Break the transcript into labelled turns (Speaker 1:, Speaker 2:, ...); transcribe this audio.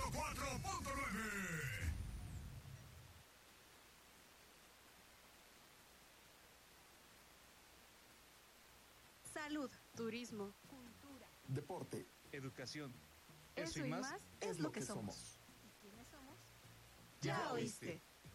Speaker 1: 104.9.
Speaker 2: Salud, turismo, cultura,
Speaker 3: deporte,
Speaker 4: educación.
Speaker 2: Eso y más es lo que somos. ¿Y quiénes somos? Ya oíste.